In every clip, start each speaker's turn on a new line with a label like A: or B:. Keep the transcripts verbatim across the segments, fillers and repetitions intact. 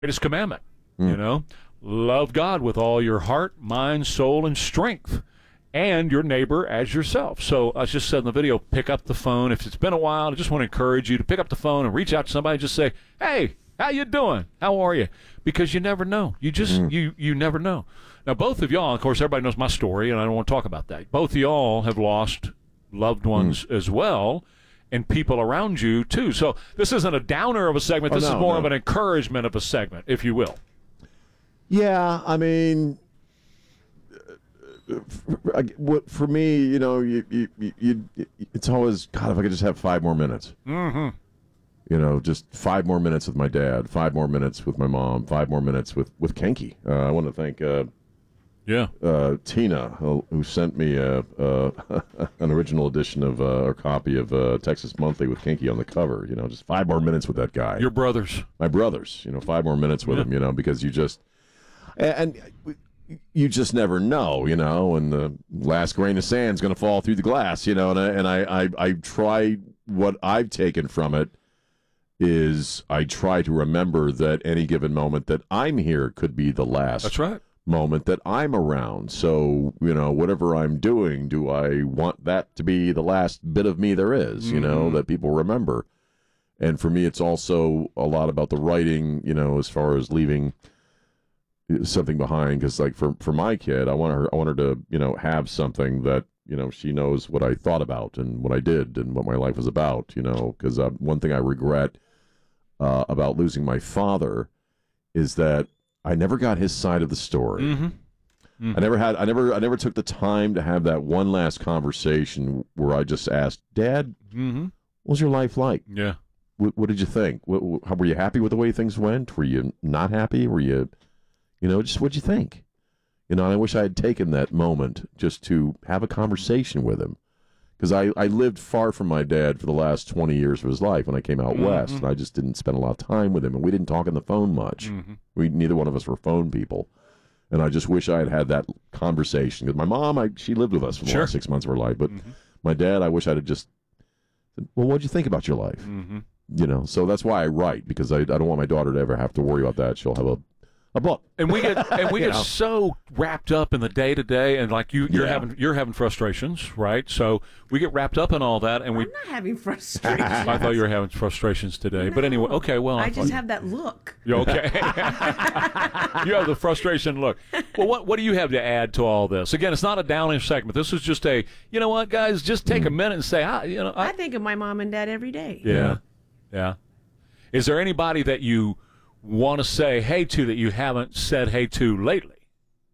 A: greatest commandment, mm. you know, love God with all your heart, mind, soul, and strength, and your neighbor as yourself. So I just said in the video, pick up the phone. If it's been a while, I just want to encourage you to pick up the phone and reach out to somebody and just say, hey, how you doing? How are you? Because you never know. You just, mm. you you never know. Now, both of y'all, of course, everybody knows my story, and I don't want to talk about that. Both of y'all have lost loved ones mm. as well, and people around you, too. So this isn't a downer of a segment.
B: Oh,
A: this
B: no,
A: is more
B: no.
A: of an encouragement of a segment, if you will.
B: Yeah, I mean, for, for me, you know, you, you, you, it's always, God, if I could just have five more minutes.
A: Mm-hmm.
B: You know, just five more minutes with my dad, five more minutes with my mom, five more minutes with, with Kenki. Uh, I want to thank uh,
A: yeah,
B: uh, Tina, who, who sent me a, uh, an original edition of, uh, or copy of uh, Texas Monthly with Kenki on the cover. You know, just five more minutes with that guy.
A: Your brothers.
B: My brothers, you know, five more minutes with
A: yeah.
B: him, you know, because you just, and, and you just never know, you know, and the last grain of sand is going to fall through the glass, you know, and I, and I, I, I try, what I've taken from it is I try to remember that any given moment that I'm here could be the last
A: That's right.
B: moment that I'm around. So, you know, whatever I'm doing, do I want that to be the last bit of me there is, you mm-hmm. know, that people remember? And for me, it's also a lot about the writing, you know, as far as leaving something behind. Because, like, for, for my kid, I want her, I want her to, you know, have something that, you know, she knows what I thought about and what I did and what my life was about, you know, because uh, one thing I regret Uh, about losing my father is that I never got his side of the story.
A: Mm-hmm. Mm-hmm.
B: I never had, I never, I never took the time to have that one last conversation where I just asked, Dad,
A: mm-hmm.
B: what was your life like?
A: Yeah.
B: What, what did you think? What, what, how, were you happy with the way things went? Were you not happy? Were you, you know, just what'd you think? You know, and I wish I had taken that moment just to have a conversation with him. Because I, I lived far from my dad for the last twenty years of his life when I came out mm-hmm. west, and I just didn't spend a lot of time with him, and we didn't talk on the phone much.
A: Mm-hmm.
B: We neither one of us were phone people, and I just wish I had had that conversation. Because my mom, I, she lived with us for the
A: sure.
B: last six months of her life, but
A: mm-hmm.
B: my dad, I wish I'd have just said, well, what'd you think about your life?
A: Mm-hmm.
B: You know, so that's why I write, because I, I don't want my daughter to ever have to worry about that. She'll have a A book.
A: And we get and we get
B: know?
A: so wrapped up in the day to day, and like you, you're
B: yeah.
A: having you're having frustrations, right? So we get wrapped up in all that, and we.
C: I'm not having frustrations.
A: I thought you were having frustrations today,
C: no,
A: but anyway, okay. Well,
C: I,
A: I
C: just
A: thought,
C: have that look.
A: You okay? You have the frustration look. Well, what what do you have to add to all this? Again, it's not a downish segment. This is just a, you know what, guys, just take mm. a minute and say, I, you know, I,
C: I think of my mom and dad every day.
A: Yeah, yeah. yeah. Is there anybody that you want to say hey to that you haven't said hey to lately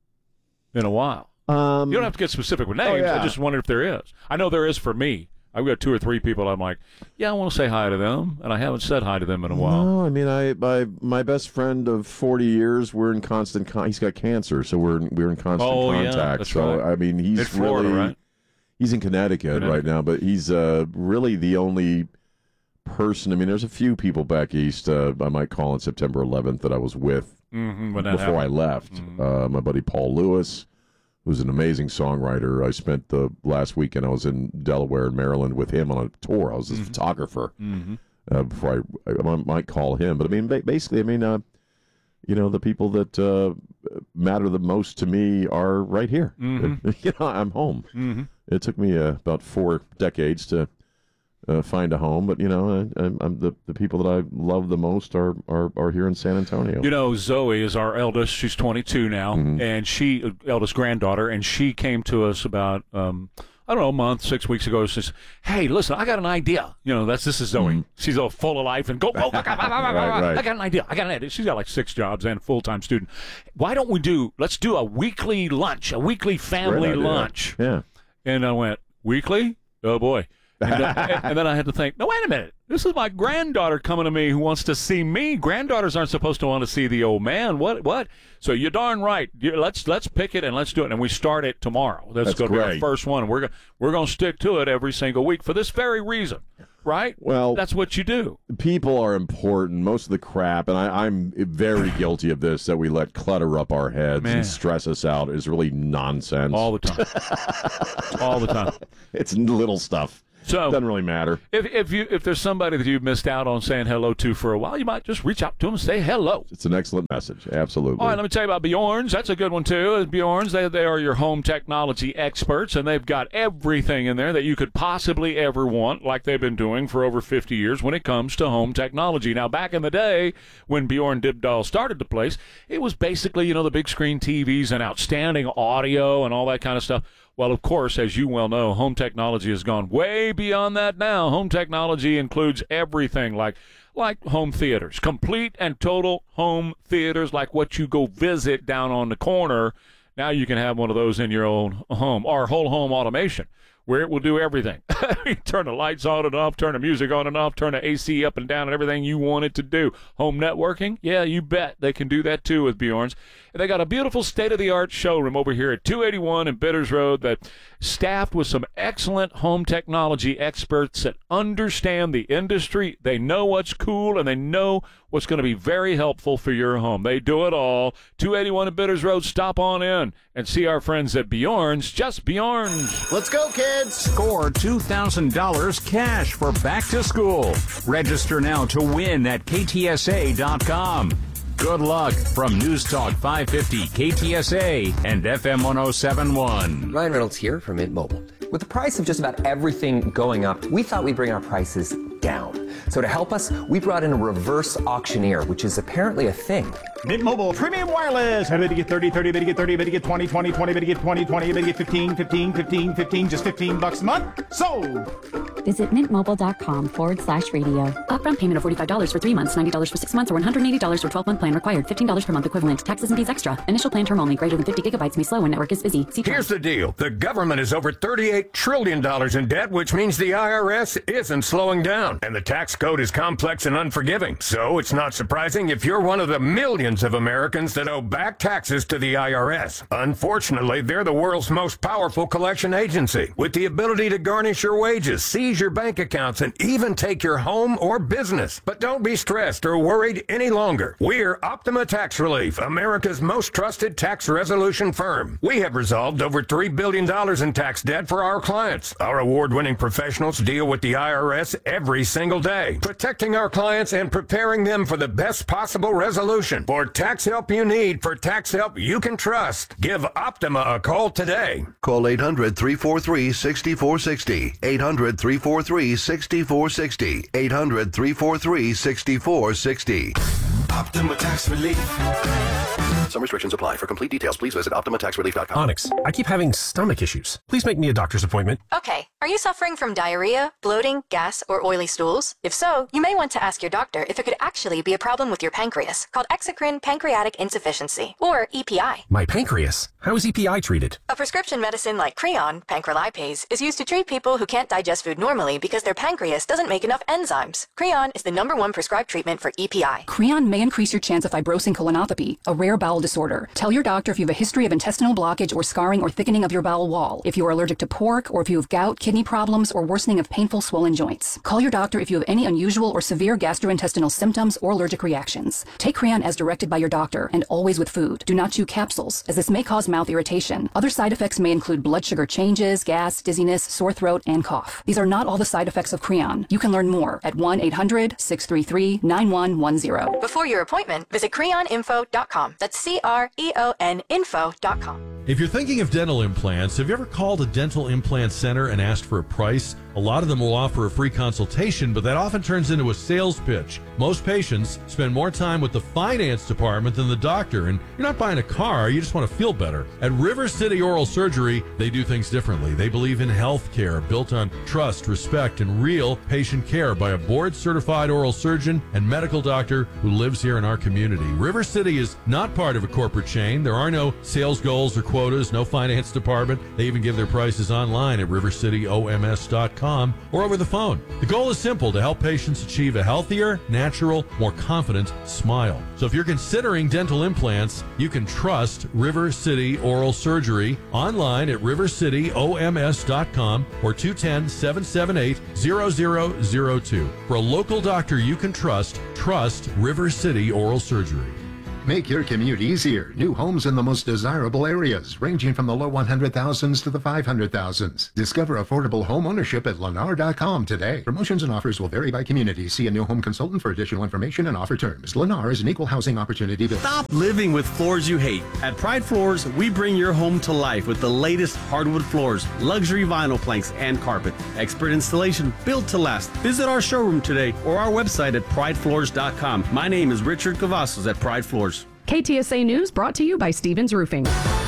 A: in a while?
B: Um,
A: you don't have to get specific with names.
B: oh, yeah.
A: I just wonder if there is. I know there is for me. I've got two or three people I'm like, yeah, I want to say hi to them, and I haven't said hi to them in a while.
B: No, I mean, I my my best friend of forty years, we're in constant con- he's got cancer, so we're in, we're in constant
A: oh,
B: contact.
A: Yeah, that's
B: so
A: right.
B: I mean, he's
A: in Florida,
B: really
A: right?
B: He's in Connecticut, Connecticut right now, but he's uh, really the only person. I mean, there's a few people back east uh, I might call on September eleventh that I was with
A: mm-hmm,
B: before
A: happened.
B: I left.
A: Mm-hmm.
B: Uh, my buddy Paul Lewis, who's an amazing songwriter. I spent the last weekend, I was in Delaware and Maryland with him on a tour. I was his mm-hmm. photographer
A: mm-hmm. uh,
B: before I, I might call him. But I mean, basically, I mean, uh, you know, the people that uh, matter the most to me are right here.
A: Mm-hmm.
B: You know, I'm home.
A: Mm-hmm.
B: It took me uh, about four decades to Uh, find a home, but you know, I, I'm, I'm the the people that I love the most are, are are here in San Antonio.
A: You know, Zoe is our eldest. She's twenty-two now,
B: mm-hmm.
A: and she uh, eldest granddaughter, and she came to us about um, I don't know a month, six weeks ago. Says, "Hey, listen, I got an idea." You know, that's this is Zoe.
B: Mm-hmm.
A: She's all full of life and go go go. go, go, go, go, go.
B: right, right.
A: I got an idea. I got an idea. She's got like six jobs and a full time student. Why don't we do? Let's do a weekly lunch, a weekly family lunch.
B: Yeah.
A: And I went weekly. Oh boy. And, uh, and, and then I had to think, no, wait a minute. This is my granddaughter coming to me who wants to see me. Granddaughters aren't supposed to want to see the old man. What? What? So you're darn right. You, let's let's pick it and let's do it. And we start it tomorrow. That's,
B: That's
A: going to be our
B: great.
A: first one. And we're going we're going to stick to it every single week for this very reason, right?
B: Well,
A: that's what you do.
B: People are important. Most of the crap, and I, I'm very guilty of this, that we let clutter up our heads
A: Man.
B: and stress us out is really nonsense.
A: All the time. All the time.
B: It's little stuff.
A: So
B: doesn't really matter.
A: If if you if there's somebody that you've missed out on saying hello to for a while, you might just reach out to them and say hello.
B: It's an excellent message. Absolutely.
A: All right, let me tell you about Bjorn's. That's a good one, too. Bjorn's, they, they are your home technology experts, and they've got everything in there that you could possibly ever want, like they've been doing for over fifty years when it comes to home technology. Now, back in the day when Bjorn Dybdahl started the place, it was basically, you know, the big screen T Vs and outstanding audio and all that kind of stuff. Well, of course, as you well know, home technology has gone way beyond that now. Home technology includes everything like like home theaters, complete and total home theaters like what you go visit down on the corner. Now you can have one of those in your own home, or whole home automation, where it will do everything. You turn the lights on and off, turn the music on and off, turn the A C up and down, and everything you want it to do. Home networking? Yeah, you bet. They can do that too with Bjorn's. And they got a beautiful state-of-the-art showroom over here at two eighty-one and Bitters Road that staffed with some excellent home technology experts that understand the industry. They know what's cool, and they know what's going to be very helpful for your home. They do it all. two eighty-one and Bitters Road. Stop on in and see our friends at Bjorn's. Just Bjorn's.
D: Let's go, kids!
E: Score two thousand dollars cash for back to school. Register now to win at K T S A dot com. Good luck from News Talk five fifty K T S A and F M one oh seven point one.
F: Ryan Reynolds here from Mint Mobile. With the price of just about everything going up, we thought we'd bring our prices down. So to help us, we brought in a reverse auctioneer, which is apparently a thing.
G: Mint Mobile Premium Wireless. How did you get thirty, thirty, better get thirty, better get twenty, twenty, twenty, better get twenty, twenty, better get fifteen, fifteen, fifteen, fifteen, just fifteen bucks a month? Sold!
H: Visit mintmobile.com forward slash radio. Upfront payment of forty-five dollars for three months, ninety dollars for six months, or one hundred eighty dollars for twelve-month plan required. fifteen dollars per month equivalent. Taxes and fees extra. Initial plan term only. Greater than fifty gigabytes may slow when network is busy. See
I: Here's the deal. The government is over thirty-eight trillion dollars in debt, which means the I R S isn't slowing down. And the tax code is complex and unforgiving. So it's not surprising if you're one of the millions of Americans that owe back taxes to the I R S. Unfortunately, they're the world's most powerful collection agency, with the ability to garnish your wages, seize your bank accounts, and even take your home or business. But don't be stressed or worried any longer. We're Optima Tax Relief, America's most trusted tax resolution firm. We have resolved over three billion dollars in tax debt for our clients. Our award-winning professionals deal with the I R S every single day, protecting our clients and preparing them for the best possible resolution. For tax help you need, for tax help you can trust, give Optima a call today.
J: Call eight hundred, three four three, six four six zero. eight hundred, three four three, six four six zero. eight hundred, three four three, six four six zero.
D: Optima Tax Relief.
J: Some restrictions apply. For complete details, please visit optima tax relief dot com.
K: Onyx, I keep having stomach issues. Please make me a doctor's appointment.
L: Okay. Are you suffering from diarrhea, bloating, gas, or oily stools? If so, you may want to ask your doctor if it could actually be a problem with your pancreas, called exocrine pancreatic insufficiency, or E P I.
K: My pancreas? How is E P I treated?
L: A prescription medicine like Creon, pancrelipase, is used to treat people who can't digest food normally because their pancreas doesn't make enough enzymes. Creon is the number one prescribed treatment for E P I.
M: Creon may increase your chance of fibrosing colonopathy, a rare bowel disorder. Tell your doctor if you have a history of intestinal blockage or scarring or thickening of your bowel wall, if you are allergic to pork, or if you have gout, kidney problems, or worsening of painful swollen joints. Call your doctor if you have any unusual or severe gastrointestinal symptoms or allergic reactions. Take Creon as directed by your doctor, and always with food. Do not chew capsules, as this may cause mouth irritation. Other side effects may include blood sugar changes, gas, dizziness, sore throat, and cough. These are not all the side effects of Creon. You can learn more at one eight hundred, six three three, nine one one zero.
L: Before your appointment, visit creon info dot com. That's C R E O N info dot com.
N: If you're thinking of dental implants, have you ever called a dental implant center and asked for a price? A lot of them will offer a free consultation, but that often turns into a sales pitch. Most patients spend more time with the finance department than the doctor, and you're not buying a car, you just want to feel better. At River City Oral Surgery, they do things differently. They believe in health care built on trust, respect, and real patient care by a board-certified oral surgeon and medical doctor who lives here in our community. River City is not part of a corporate chain. There are no sales goals or quotas, no finance department. They even give their prices online at river city O M S dot com or over the phone. The goal is simple: to help patients achieve a healthier, natural, more confident smile. So if you're considering dental implants, you can trust River City Oral Surgery online at river city O M S dot com or two one zero, seven seven eight, zero zero zero two. For a local doctor you can trust, trust River City Oral Surgery.
O: Make your commute easier. New homes in the most desirable areas, ranging from the low one hundred thousands to the five hundred thousands. Discover affordable home ownership at Lennar dot com today. Promotions and offers will vary by community. See a new home consultant for additional information and offer terms. Lennar is an equal housing opportunity builder.
P: Stop living with floors you hate. At Pride Floors, we bring your home to life with the latest hardwood floors, luxury vinyl planks, and carpet. Expert installation built to last. Visit our showroom today or our website at pride floors dot com. My name is Richard Cavazos at Pride Floors.
Q: K T S A News brought to you by Stevens Roofing.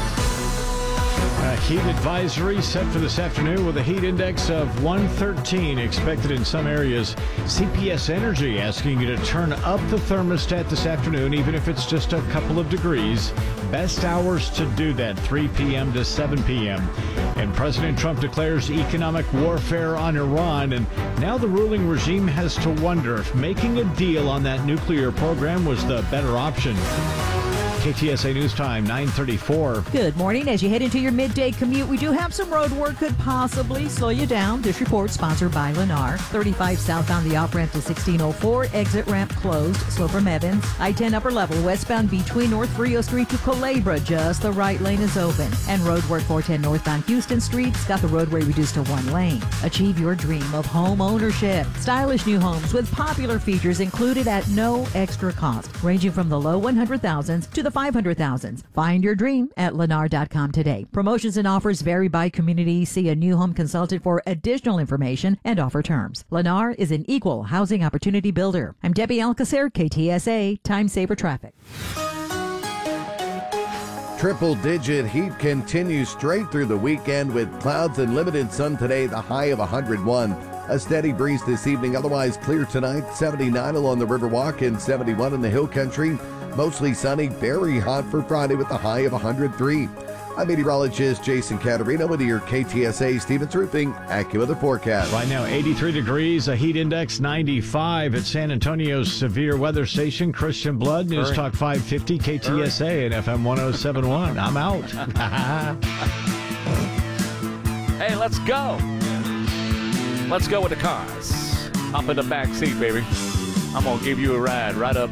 R: A heat advisory set for this afternoon with a heat index of one thirteen expected in some areas. C P S Energy asking you to turn up the thermostat this afternoon, even if it's just a couple of degrees. Best hours to do that, three p.m. to seven p.m. And President Trump declares economic warfare on Iran, and now the ruling regime has to wonder if making a deal on that nuclear program was the better option. K T S A News Time, nine thirty-four.
S: Good morning. As you head into your midday commute, we do have some road work could possibly slow you down. This report sponsored by Lennar. thirty-five southbound the off-ramp to sixteen oh four. Exit ramp closed. Slow from Evans. I ten upper level westbound between North Frio Street to Culebra. Just the right lane is open. And road work four ten northbound Houston Street's got the roadway reduced to one lane. Achieve your dream of home ownership. Stylish new homes with popular features included at no extra cost, ranging from the low one hundred thousands to the five hundred thousands. Find your dream at Lennar dot com today. Promotions and offers vary by community. See a new home consultant for additional information and offer terms. Lennar is an equal housing opportunity builder. I'm Debbie Alcacer, K T S A, Time Saver Traffic.
T: Triple-digit heat continues straight through the weekend with clouds and limited sun today, the high of one hundred one. A steady breeze this evening, otherwise clear tonight, seventy-nine along the Riverwalk and seventy-one in the Hill Country. Mostly sunny, very hot for Friday with a high of one hundred three. I'm meteorologist Jason Caterino with your K T S A Stevens Roofing AccuWeather forecast.
R: Right now, eighty-three degrees, a heat index ninety-five at San Antonio's severe weather station. Christian Blood, News
A: Hurry.
R: Talk five fifty, K T S A and F M one oh seven point one. I'm out.
A: Hey, let's go. Let's go with the cars. Hop in the back seat, baby. I'm going to give you a ride right up